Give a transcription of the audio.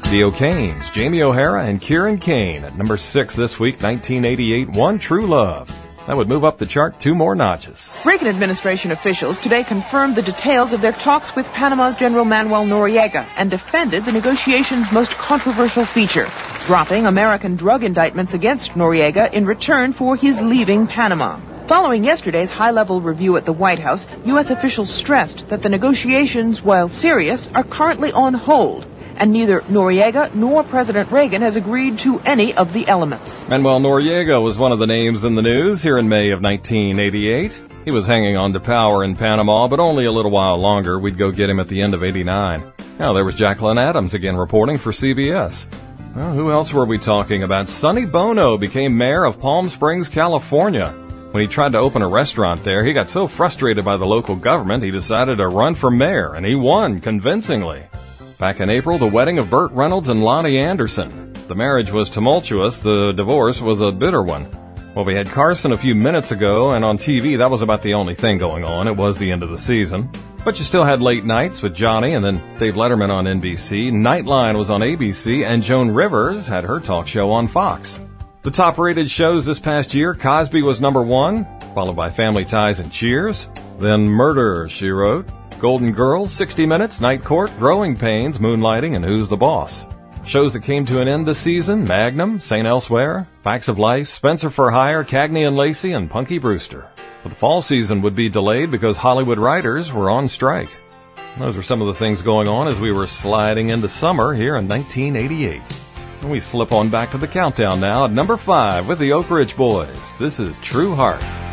The O'Kanes, Jamie O'Hara and Kieran Kane at number 6 this week, 1988, One True Love. That would move up the chart 2 more notches. Reagan administration officials today confirmed the details of their talks with Panama's General Manuel Noriega and defended the negotiations' most controversial feature, dropping American drug indictments against Noriega in return for his leaving Panama. Following yesterday's high-level review at the White House, U.S. officials stressed that the negotiations, while serious, are currently on hold, and neither Noriega nor President Reagan has agreed to any of the elements. Manuel Noriega was one of the names in the news here in May of 1988. He was hanging on to power in Panama, but only a little while longer. We'd go get him at the end of '89. Now, there was Jacqueline Adams again reporting for CBS. Well, who else were we talking about? Sonny Bono became mayor of Palm Springs, California. When he tried to open a restaurant there, he got so frustrated by the local government, he decided to run for mayor, and he won convincingly. Back in April, the wedding of Burt Reynolds and Lonnie Anderson. The marriage was tumultuous. The divorce was a bitter one. Well, we had Carson a few minutes ago, and on TV, that was about the only thing going on. It was the end of the season. But you still had late nights with Johnny and then Dave Letterman on NBC. Nightline was on ABC, and Joan Rivers had her talk show on Fox. The top-rated shows this past year, Cosby was number 1, followed by Family Ties and Cheers. Then Murder, She Wrote, Golden Girls, 60 Minutes, Night Court, Growing Pains, Moonlighting, and Who's the Boss. Shows that came to an end this season, Magnum, St. Elsewhere, Facts of Life, Spencer for Hire, Cagney and Lacey, and Punky Brewster. But the fall season would be delayed because Hollywood writers were on strike. Those were some of the things going on as we were sliding into summer here in 1988. And we slip on back to the countdown now at number 5 with the Oak Ridge Boys. This is True Heart.